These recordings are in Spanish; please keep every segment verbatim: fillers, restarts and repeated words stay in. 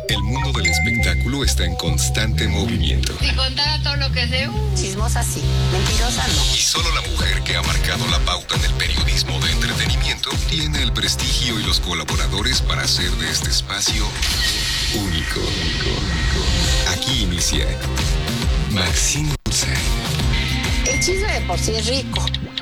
El mundo del espectáculo está en constante movimiento. Si contara todo lo que sé, uh, chismosa sí, mentirosa no. Y solo la mujer que ha marcado la pauta en el periodismo de entretenimiento tiene el prestigio y los colaboradores para hacer de este espacio único. Aquí inicia Maxine Dulce. El chisme de por sí es rico.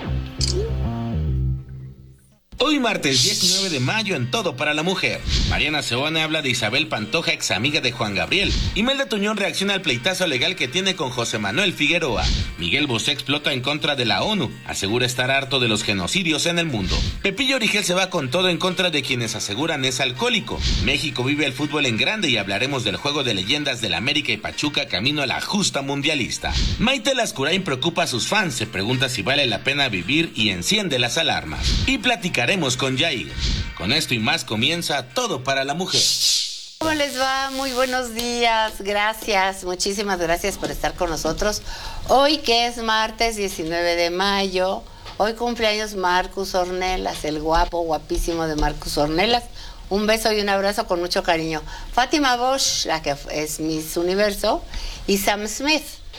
Hoy martes diecinueve de mayo en Todo para la Mujer. Mariana Seoane habla de Isabel Pantoja, ex amiga de Juan Gabriel. Imelda Tuñón reacciona al pleitazo legal que tiene con José Manuel Figueroa. Miguel Bosé explota en contra de la ONU. Asegura estar harto de los genocidios en el mundo. Pepillo Origel se va con todo en contra de quienes aseguran es alcohólico. México vive el fútbol en grande y hablaremos del juego de leyendas del América y Pachuca camino a la justa mundialista. Maite Lascurain preocupa a sus fans. Se pregunta si vale la pena vivir y enciende las alarmas. Y platicaremos con Yair. Con esto y más comienza Todo para la Mujer. ¿Cómo les va? Muy buenos días, gracias, muchísimas gracias por estar con nosotros. Hoy que es martes diecinueve de mayo, hoy cumpleaños Marcus Ornelas, el guapo, guapísimo de Marcus Ornelas. Un beso y un abrazo con mucho cariño. Fátima Bosch, la que es Miss Universo, y Sam Smith.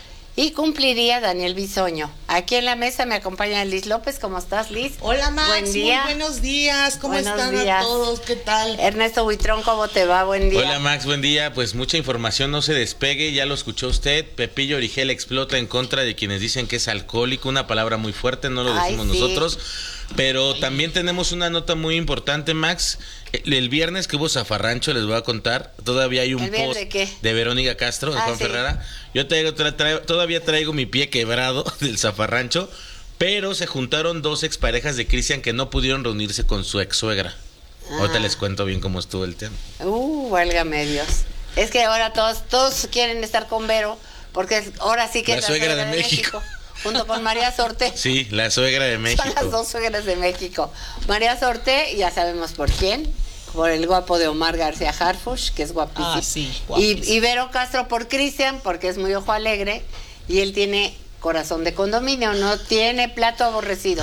Y cumpliría Daniel Bisoño. Aquí en la mesa me acompaña Liz López. ¿Cómo estás, Liz? Hola, Max. Buen día. Muy buenos días. ¿Cómo buenos están días. a todos? ¿Qué tal? Ernesto Buitrón, ¿cómo te va? Buen día. Hola, Max. Buen día. Pues mucha información, no se despegue. Ya lo escuchó usted. Pepillo Origel explota en contra de quienes dicen que es alcohólico. Una palabra muy fuerte, no lo decimos Ay, sí. nosotros. Pero también tenemos una nota muy importante, Max. El, el viernes que hubo zafarrancho, les voy a contar. Todavía hay un ¿El viernes post de qué? de Verónica Castro, de Ah, Juan sí. Ferrara. Yo traigo, tra- traigo- todavía traigo mi pie quebrado del zafarrancho. Pero se juntaron dos exparejas de Cristian que no pudieron reunirse con su ex suegra. Ah. Ahorita les cuento bien cómo estuvo el tema. Uh, válgame Dios. Es que ahora todos, todos quieren estar con Vero, porque es- ahora sí que La es suegra de México. Junto con María Sorte. Sí, la suegra de México. Son las dos suegras de México. María Sorte, ya sabemos por quién, por el guapo de Omar García Harfuch, que es guapísimo. Ah, sí, y, guapísimo. y Vero Castro por Cristian, porque es muy ojo alegre, y él tiene corazón de condominio, no tiene plato aborrecido.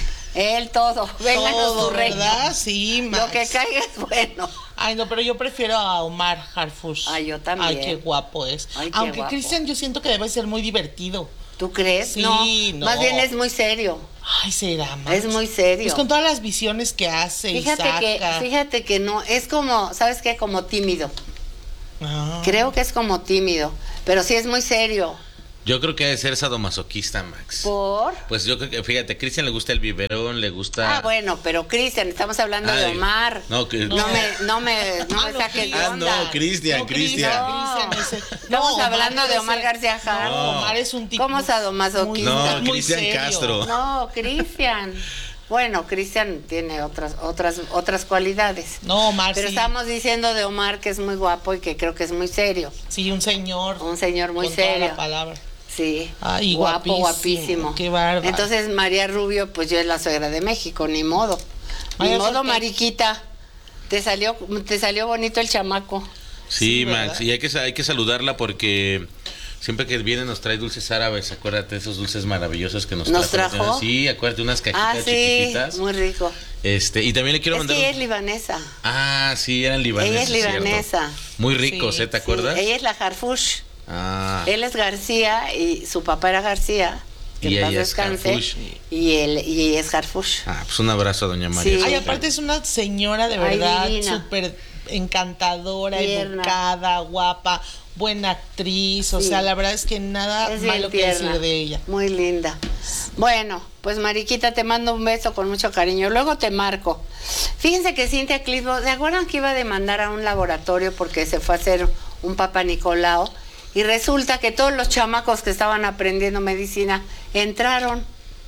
Él todo, vénganos Todo, tu reino. ¿verdad? Sí, Max. Lo que caiga es bueno. Ay, no, pero yo prefiero a Omar Harfuch. Ay, yo también. Ay, qué guapo es. Ay, qué Aunque guapo. Cristian yo siento que debe ser muy divertido. ¿Tú crees? Sí, no, no. más bien es muy serio. Ay, será, Max. Es muy serio. Pues con todas las visiones que hace Fíjate y saca. que, fíjate que no, es como, ¿sabes qué? Como tímido. Ah. Creo que es como tímido, pero sí es muy serio. Yo creo que debe ser sadomasoquista, Max. ¿Por? Pues yo creo que, fíjate, a Cristian le gusta el biberón, le gusta... Ah, bueno, pero Cristian, estamos hablando de Ay, Omar. no, que- no me, no me, no Ah, me no, saques de Ah, onda. no, Cristian, No, Cristian. No. Cristian ese- Estamos No, Omar hablando de debe Omar ser- García Harfuch. No, Omar es un tipo. ¿Cómo sadomasoquista? No, muy Cristian serio. Castro. No, Cristian. Bueno, Cristian tiene otras, otras, otras cualidades. No, Omar Pero sí. estamos diciendo de Omar que es muy guapo y que creo que es muy serio. Sí, un señor. Un señor muy con toda serio. la palabra. Sí, Ay, guapo, guapísimo, guapísimo. qué bárbaro. Entonces María Rubio, pues yo es la suegra de México, ni modo. María Ni modo, Sorte. Mariquita. Te salió, te salió bonito el chamaco. Sí, Sí, Max, ¿verdad? y hay que, hay que saludarla porque siempre que viene nos trae dulces árabes, acuérdate de esos dulces maravillosos que nos, ¿Nos trajo. trajo? Sí, acuérdate, unas cajitas Ah, sí, chiquititas. muy rico. Este, y también le quiero Es mandar... que ella un- es libanesa. Ah, sí, eran libaneses, Ella es libanesa. cierto. Muy ricos, Sí, ¿eh? ¿Te Sí, acuerdas? ella es la Harfuch. Ah, Él es García y su papá era García. Que Y en paz ella es descanse. Harfuch. Y él y ella es Harfuch. ah, pues un abrazo a doña María. Sí. Ay, Sorte. aparte es una señora de Ay, verdad, divina. súper encantadora, Tierna. educada, guapa, buena actriz. O Sí. sea, la verdad es que nada Es bien malo que tierna, decir de ella. muy linda. Bueno, pues Mariquita, te mando un beso con mucho cariño. Luego te marco. Fíjense que Cintia Clitbo, ¿se acuerdan que iba a demandar a un laboratorio porque se fue a hacer un Papa Nicolau? Y resulta que todos los chamacos que estaban aprendiendo medicina entraron.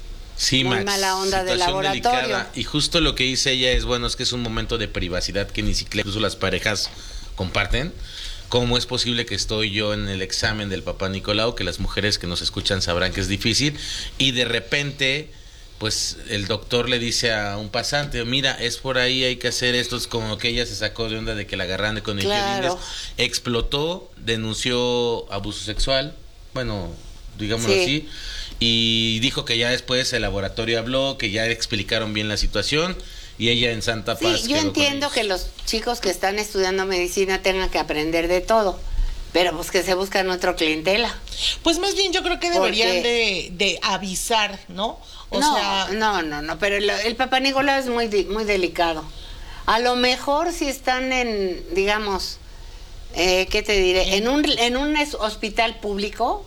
Sí, Muy Max, mala onda del situación laboratorio. delicada. Y justo lo que dice ella es, bueno, es que es un momento de privacidad que ni siquiera incluso las parejas comparten. ¿Cómo es posible que estoy yo en el examen del Papá Nicolau? Que las mujeres que nos escuchan sabrán que es difícil. Y de repente, pues el doctor le dice a un pasante, mira, es por ahí, hay que hacer esto. Es como que ella se sacó de onda de que la agarran de conejillos de Claro. indias. Explotó, denunció abuso sexual, bueno, digámoslo Sí. así. Y dijo que ya después el laboratorio habló, que ya explicaron bien la situación y ella en Santa Sí, Paz. yo quedó con entiendo ellos. que los chicos que están estudiando medicina tengan que aprender de todo, pero pues que se buscan otra clientela. Pues más bien yo creo que deberían de, de avisar, ¿no? O no, sea, no, no, no, pero el, el Papá Nicolau es muy, di- muy delicado. A lo mejor si están en, digamos, eh, ¿qué te diré? En un, en un es- hospital público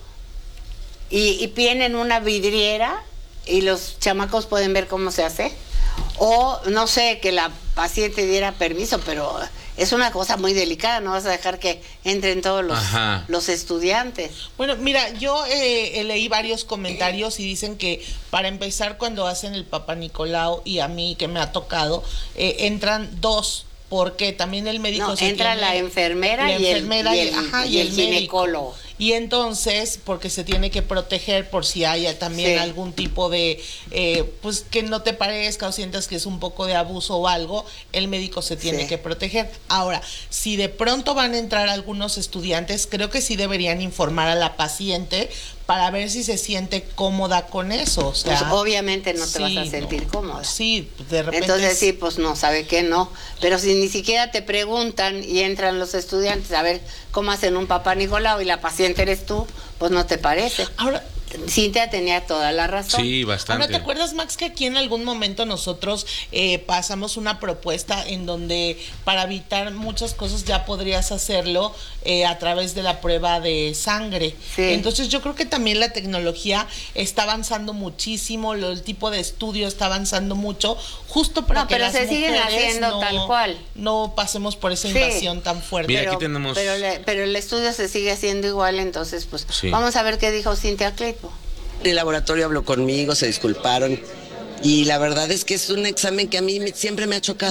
y, y tienen una vidriera y los chamacos pueden ver cómo se hace. O, no sé, que la paciente diera permiso, pero es una cosa muy delicada, no vas a dejar que entren todos los, Ajá. los estudiantes. bueno, mira, yo eh, eh, leí varios comentarios y dicen que para empezar cuando hacen el Papá Nicolau y a mí que me ha tocado, eh, entran dos, porque también el médico No, se entra tiene- la enfermera, la y, enfermera el, y y el- el, ajá, y y el el médico. ginecólogo. Y entonces, porque se tiene que proteger por si haya también Sí. algún tipo de, eh, pues que no te parezca o sientas que es un poco de abuso o algo, el médico se tiene Sí. que proteger. Ahora, si de pronto van a entrar algunos estudiantes, creo que sí deberían informar a la paciente para ver si se siente cómoda con eso. O sea, Pues obviamente no te vas a sí, sentir no. cómoda. Sí, de repente. Entonces es- sí, pues no, sabe que no. Pero si ni siquiera te preguntan y entran los estudiantes a ver cómo hacen un Papá Nicolau y la paciente eres tú, pues no te parece. Ahora, Cintia tenía toda la razón. Sí, bastante. Ahora, ¿te acuerdas, Max, que aquí en algún momento nosotros eh, pasamos una propuesta en donde para evitar muchas cosas ya podrías hacerlo eh, a través de la prueba de sangre? Sí. Entonces yo creo que también la tecnología está avanzando muchísimo, lo- el tipo de estudio está avanzando mucho, justo para No, que pero las se siguen mujeres haciendo no, tal cual. no pasemos por esa Sí. invasión tan fuerte. Mira, pero, aquí tenemos- pero, le- pero el estudio se sigue haciendo igual, entonces pues Sí. vamos a ver qué dijo Cintia Claypo. El laboratorio habló conmigo, se disculparon y la verdad es que es un examen que a mí me- siempre me ha chocado.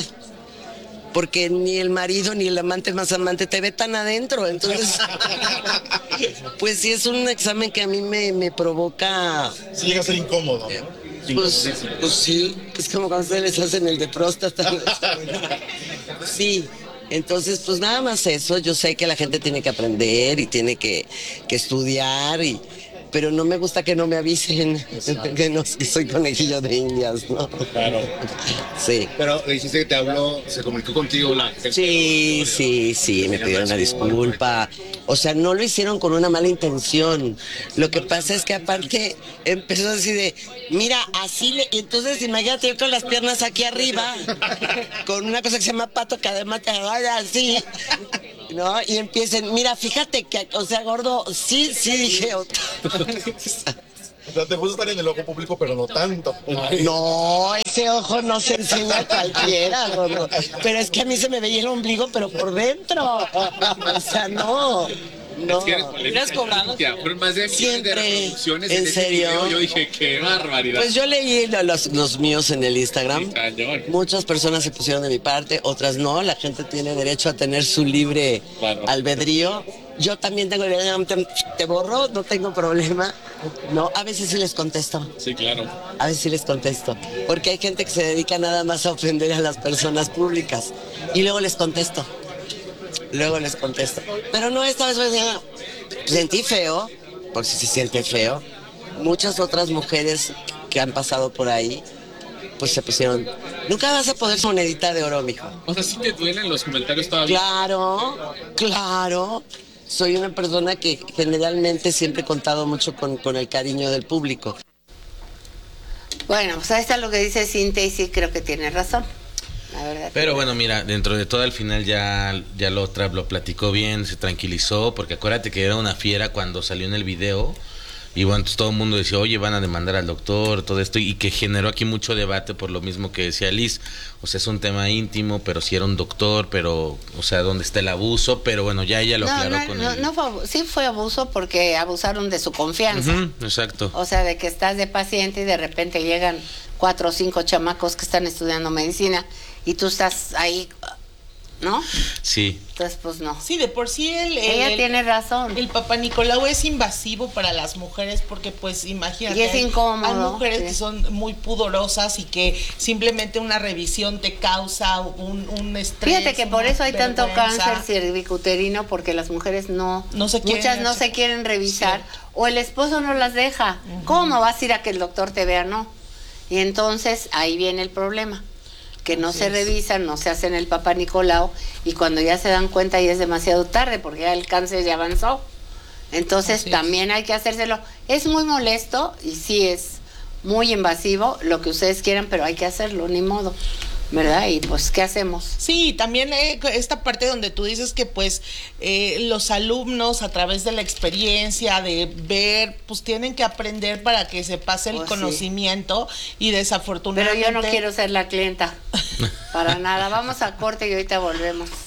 Porque ni el marido ni el amante más amante te ve tan adentro, entonces pues sí es un examen que a mí me, me provoca, Sí llega a ser incómodo, ¿no? pues, pues sí, es como cuando ustedes les hacen el de próstata. Sí, entonces pues nada más eso, yo sé que la gente tiene que aprender y tiene que, que estudiar y pero no me gusta que no me avisen que no que soy conejillo de indias, ¿no? Claro. Sí. Pero dijiste que te habló, se comunicó contigo la gente. Sí, sí, sí, me pidieron una disculpa. O sea, no lo hicieron con una mala intención. Lo que pasa es que aparte empezó así de, mira, así le... y entonces imagínate yo con las piernas aquí arriba, con una cosa que se llama pato que además te agarra así, ¿no? Y empiecen, mira, fíjate que, o sea, gordo, sí, sí, dije... O sea, te gusta estar en el ojo público, pero no tanto. No, ese ojo no se enseña a cualquiera, gordo. Pero es que a mí se me veía el ombligo, pero por dentro. O sea, no. No. ¿Hubieras cobrado? Fueron más de millones de Siempre. reproducciones ¿En ese serio? video. Yo dije, qué barbaridad. Pues yo leí lo- los, los míos en el Instagram. Sí, cañón. Muchas personas se pusieron de mi parte, otras no. La gente tiene derecho a tener su libre Claro. albedrío. Yo también tengo el te, te borro, no tengo problema. No, a veces sí les contesto. Sí, claro. A veces sí les contesto. Porque hay gente que se dedica nada más a ofender a las personas públicas. Y luego les contesto. Luego les contesto. Pero no, esta vez me decía, sentí feo, porque si se siente feo. Muchas otras mujeres que han pasado por ahí, pues se pusieron, nunca vas a poder monedita de oro, mijo. O sea, sí te duelen los comentarios todavía. Claro, claro. Soy una persona que generalmente siempre he contado mucho con, con el cariño del público. Bueno, pues ahí está lo que dice Cintia y sí creo que tiene razón. La verdad. Pero bueno, mira, dentro de todo al final ya, ya lo, tra- lo platicó bien, se tranquilizó, porque acuérdate que era una fiera cuando salió en el video. Y bueno, entonces todo el mundo decía, oye, van a demandar al doctor, todo esto, y que generó aquí mucho debate por lo mismo que decía Liz. O sea, es un tema íntimo, pero si era un doctor, pero, o sea, ¿dónde está el abuso? Pero bueno, ya ella lo no, aclaró no, con no, el... no fue, abu- sí fue abuso porque abusaron de su confianza. Ujú, exacto. O sea, de que estás de paciente y de repente llegan cuatro o cinco chamacos que están estudiando medicina y tú estás ahí, ¿no? Sí. Entonces, pues no. Sí, de por sí el, el- Ella el- tiene razón. El Papá Nicolau es invasivo para las mujeres porque pues imagínate, Y es hay- incómodo, hay mujeres sí. que son muy pudorosas y que simplemente una revisión te causa un, un estrés. Fíjate que por una eso hay tanto vergüenza. cáncer cervicuterino, porque las mujeres no, No se quieren muchas no hacer- se quieren revisar, Sí. o el esposo no las deja. ¿Cómo vas a ir a que el doctor te vea? No. Y entonces ahí viene el problema. que no Así se es. revisan, no se hacen el Papá Nicolau, y cuando ya se dan cuenta ya es demasiado tarde porque ya el cáncer ya avanzó. Entonces Así es. también hay que hacérselo. Es muy molesto y sí es muy invasivo, lo que ustedes quieran, pero hay que hacerlo, ni modo, ¿verdad? Y pues, ¿qué hacemos? Sí, también eh, esta parte donde tú dices que pues eh, los alumnos a través de la experiencia, de ver, pues tienen que aprender para que se pase el Pues sí. conocimiento y Pero desafortunadamente... yo no quiero ser la clienta, para nada. Vamos a corte y ahorita volvemos.